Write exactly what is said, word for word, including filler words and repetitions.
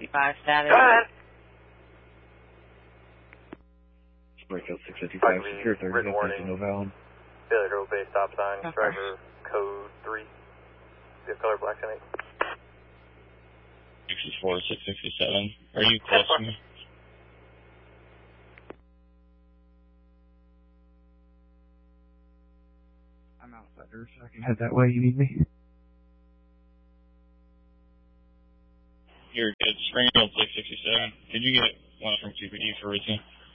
fifty-five status. Go ahead. Springfield six fifty-five, secure thirty, written warning. no valid. Failure to obey stop sign, Okay. driver code three. You have color black and eight. sixty-four, six sixty-seven. Are you close to me? I'm outside there, so I can head that way. You need me? You're good. Springfield six sixty-seven. Did you get one from Q P D for routine?